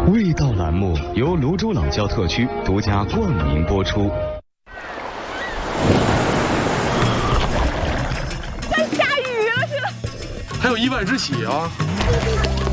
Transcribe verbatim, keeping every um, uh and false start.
味道栏目由泸州老窖特区独家冠名播出。 在下雨了是？ 还有一万只血啊！